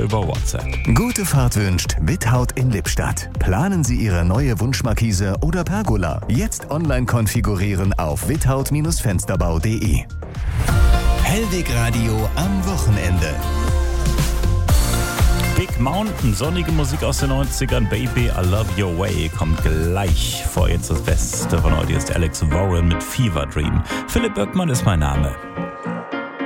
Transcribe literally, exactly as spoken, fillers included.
über WhatsApp. Gute Fahrt wünscht Without in Lippstadt. Planen Sie Ihre neue Wunschmarkise oder Pergola. Jetzt online konfigurieren auf without Fensterbau punkt de. Hellweg Radio am Wochenende. Big Mountain, sonnige Musik aus den neunzigern, Baby, I Love Your Way, kommt gleich vor. Jetzt das Beste von heute ist Alex Warren mit Fever Dream. Philipp Böckmann ist mein Name.